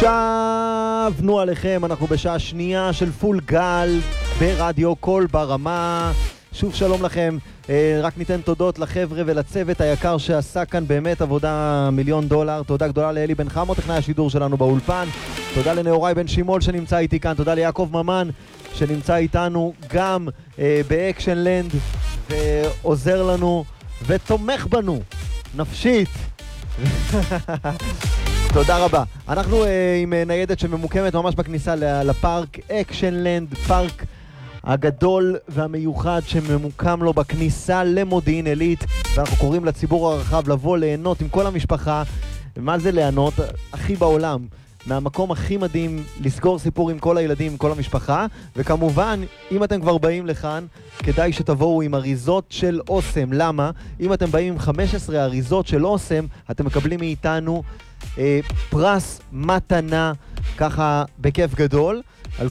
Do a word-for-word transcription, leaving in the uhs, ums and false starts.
שבנו עליכם, אנחנו בשעה שנייה של פול גל ברדיו קול ברמה. שוב שלום לכם, רק ניתן תודות לחבר'ה ולצוות היקר שעשה כאן באמת עבודה מיליון דולר. תודה גדולה לאלי בן חמו, טכנאי השידור שלנו באולפן. תודה לנאורי בן שימול שנמצא איתי כאן. תודה ליעקב ממן שנמצא איתנו גם אה, באקשן לנד ועוזר לנו ותומך בנו נפשית. תודה רבה. אנחנו אה, עם ניידת שממוקמת ממש בכניסה לפארק אקשן לנד, פארק הגדול והמיוחד שממוקם לו בכניסה למודיעין עילית, ואנחנו קוראים לציבור הרחב לבוא ליהנות עם כל המשפחה. מה זה ליהנות? הכי בעולם, מהמקום הכי מדהים, לסגור סיפור עם כל הילדים, עם כל המשפחה. וכמובן, אם אתם כבר באים לכאן, כדאי שתבואו עם אריזות של אוסם. למה? אם אתם באים עם חמש עשרה אריזות של אוסם, אתם מקבלים מאיתנו אה, פרס מתנה, ככה בכיף גדול. על